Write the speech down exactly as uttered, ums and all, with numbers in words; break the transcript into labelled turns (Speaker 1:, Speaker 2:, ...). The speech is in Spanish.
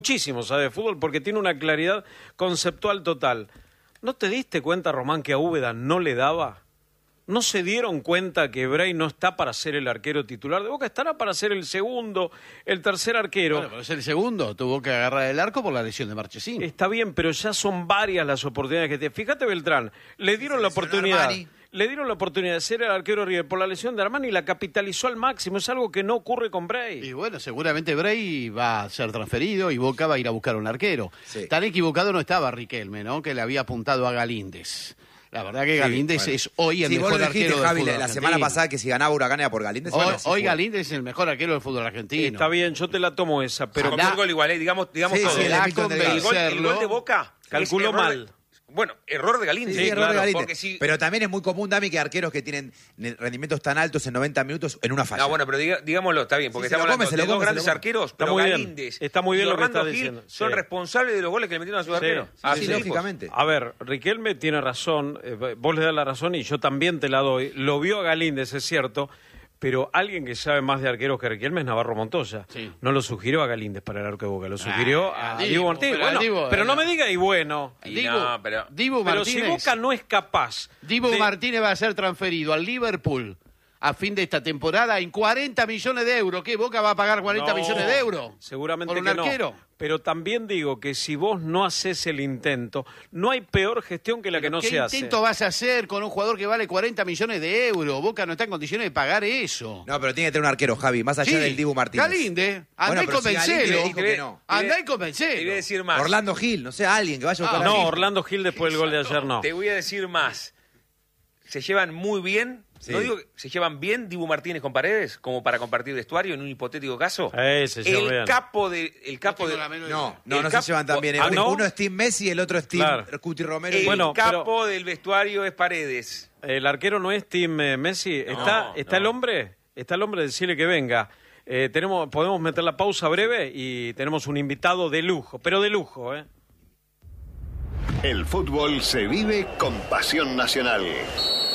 Speaker 1: muchísimo sabe de fútbol porque tiene una claridad conceptual total. ¿No te diste cuenta, Román, que a Úbeda no le daba? ¿No se dieron cuenta que Bray no está para ser el arquero titular de Boca? Estará para ser el segundo, el tercer arquero.
Speaker 2: Bueno, pero es el segundo. Tuvo que agarrar el arco por la lesión de Marchesín.
Speaker 1: Está bien, pero ya son varias las oportunidades que te... Fíjate, Beltrán, le dieron la oportunidad... Armani. Le dieron la oportunidad de ser el arquero River por la lesión de Armani y la capitalizó al máximo. Es algo que no ocurre con Bray.
Speaker 2: Y bueno, seguramente Bray va a ser transferido y Boca va a ir a buscar un arquero. Sí. Tan equivocado no estaba Riquelme, ¿no? Que le había apuntado a Galíndez. La verdad que Galíndez sí, bueno. es hoy el
Speaker 3: sí,
Speaker 2: mejor
Speaker 3: vos lo dijiste,
Speaker 2: arquero
Speaker 3: Javi,
Speaker 2: del fútbol
Speaker 3: la
Speaker 2: argentino.
Speaker 3: semana pasada que si ganaba Huracán era por Galíndez.
Speaker 2: Hoy,
Speaker 3: bueno, sí
Speaker 2: hoy Galíndez es el mejor arquero del fútbol argentino.
Speaker 1: Está bien, yo te la tomo esa, pero...
Speaker 4: Con un gol igual, ¿eh? digamos, digamos
Speaker 3: sí,
Speaker 4: todo.
Speaker 3: Sí, el,
Speaker 4: el, gol, el, gol, el gol de Boca
Speaker 1: calculó mal.
Speaker 4: De, bueno, error de Galíndez.
Speaker 3: Sí, sí, error
Speaker 4: claro,
Speaker 3: de Galíndez.
Speaker 4: porque si...
Speaker 3: Pero también es muy común, Dami, que arqueros que tienen rendimientos tan altos en noventa minutos en una falla.
Speaker 4: No, bueno, pero diga, digámoslo, está bien, porque
Speaker 3: sí,
Speaker 4: estamos
Speaker 3: come,
Speaker 4: hablando de
Speaker 3: come,
Speaker 4: dos grandes arqueros,
Speaker 1: está
Speaker 4: pero
Speaker 1: muy
Speaker 4: Galíndez
Speaker 1: bien. Está muy bien
Speaker 4: y
Speaker 1: lo que estás
Speaker 4: Gil
Speaker 1: diciendo.
Speaker 4: son
Speaker 1: sí.
Speaker 4: responsables de los goles que le metieron a sus
Speaker 1: sí,
Speaker 4: arqueros.
Speaker 3: Sí,
Speaker 4: Ah,
Speaker 3: sí,
Speaker 4: sí,
Speaker 3: lógicamente.
Speaker 1: A ver, Riquelme tiene razón, eh, vos le das la razón y yo también te la doy. Lo vio a Galíndez, es cierto, pero alguien que sabe más de arqueros que Riquelme es Navarro Montoya. Sí. No lo sugirió a Galíndez para el arco de Boca, lo sugirió ah, a Dibu, Dibu Martínez. Pero, bueno, Dibu,
Speaker 2: pero
Speaker 1: no me diga y bueno.
Speaker 4: Y
Speaker 2: Dibu,
Speaker 4: no, pero,
Speaker 2: Dibu
Speaker 1: pero
Speaker 2: Martínez,
Speaker 1: si Boca no es capaz...
Speaker 2: Dibu
Speaker 1: de...
Speaker 2: Martínez va a ser transferido al Liverpool a fin de esta temporada en cuarenta millones de euros. ¿Qué? ¿Boca va a pagar cuarenta
Speaker 1: no,
Speaker 2: millones de euros?
Speaker 1: Seguramente
Speaker 2: por un
Speaker 1: que
Speaker 2: arquero.
Speaker 1: No. Pero también digo que si vos no haces el intento, no hay peor gestión que la
Speaker 2: ¿Pero
Speaker 1: que no
Speaker 2: qué
Speaker 1: se hace.
Speaker 2: ¿Qué intento vas a hacer con un jugador que vale cuarenta millones de euros? Boca no está en condiciones de pagar eso.
Speaker 3: No, pero tiene que tener un arquero, Javi, más allá
Speaker 2: sí,
Speaker 3: del Dibu Martínez.
Speaker 2: Galíndez, andá
Speaker 3: bueno,
Speaker 2: y convencelo.
Speaker 3: Si no.
Speaker 2: Andá y convencelo.
Speaker 4: Te voy a decir más.
Speaker 3: Orlando Gil, no sé, alguien que vaya a buscar
Speaker 1: ah, No, Orlando Gil después del gol de ayer no.
Speaker 4: Te voy a decir más. Se llevan muy bien. Sí. No digo que se llevan bien Dibu Martínez con Paredes como para compartir vestuario en un hipotético caso.
Speaker 1: Eh, se
Speaker 4: el
Speaker 1: bien.
Speaker 4: capo de el capo de
Speaker 3: no, no, no
Speaker 4: cap...
Speaker 3: se llevan tan bien.
Speaker 1: ¿Ah, no?
Speaker 3: Uno es Team Messi y el otro es Team claro. Cuti Romero.
Speaker 4: El
Speaker 1: bueno,
Speaker 4: capo
Speaker 1: pero...
Speaker 4: del vestuario es Paredes.
Speaker 1: El arquero no es Team eh, Messi. ¿Está,
Speaker 4: no,
Speaker 1: está
Speaker 4: no.
Speaker 1: el hombre? Está el hombre, decirle que venga. Eh, tenemos, podemos meter la pausa breve y tenemos un invitado de lujo, pero de lujo, ¿eh?
Speaker 5: El fútbol se vive con pasión nacional.